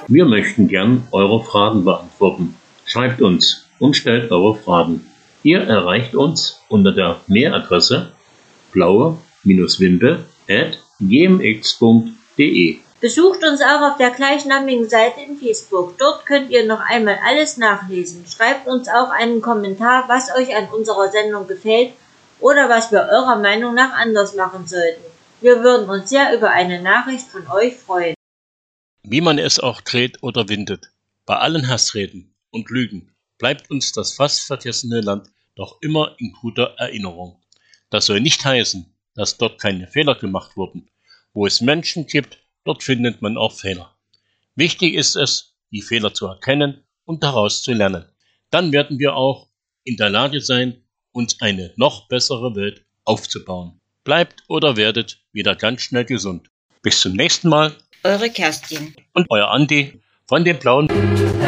Wir möchten gern eure Fragen beantworten. Schreibt uns und stellt eure Fragen. Ihr erreicht uns unter der Mailadresse blaue-wimpe@gmx.de. Besucht uns auch auf der gleichnamigen Seite in Facebook. Dort könnt ihr noch einmal alles nachlesen. Schreibt uns auch einen Kommentar, was euch an unserer Sendung gefällt oder was wir eurer Meinung nach anders machen sollten. Wir würden uns sehr über eine Nachricht von euch freuen. Wie man es auch dreht oder windet, bei allen Hassreden und Lügen bleibt uns das fast vergessene Land doch immer in guter Erinnerung. Das soll nicht heißen, dass dort keine Fehler gemacht wurden. Wo es Menschen gibt, dort findet man auch Fehler. Wichtig ist es, die Fehler zu erkennen und daraus zu lernen. Dann werden wir auch in der Lage sein, uns eine noch bessere Welt aufzubauen. Bleibt oder werdet wieder ganz schnell gesund. Bis zum nächsten Mal. Eure Kerstin Und euer Andi von den Blauen.